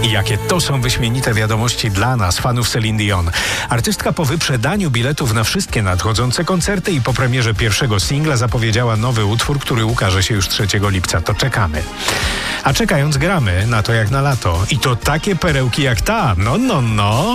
I jakie to są wyśmienite wiadomości dla nas, fanów Celine Dion. Artystka po wyprzedaniu biletów na wszystkie nadchodzące koncerty i po premierze pierwszego singla zapowiedziała nowy utwór, który ukaże się już 3 lipca. To czekamy. A czekając gramy na to jak na lato. I to takie perełki jak ta. No.